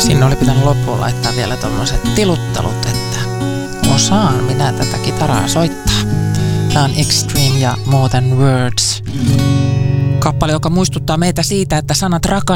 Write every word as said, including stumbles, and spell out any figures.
Sinne oli pitänyt loppuun laittaa vielä tommoset tiluttelut, että osaan minä tätä kitaraa soittaa. Tää on Extreme ja More Than Words. Kappale, joka muistuttaa meitä siitä, että sanat rakas